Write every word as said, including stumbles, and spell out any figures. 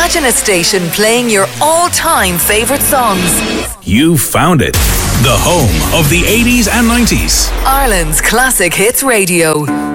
Imagine a station playing your all-time favourite songs. You found it. The home of the eighties and nineties. Ireland's Classic Hits Radio.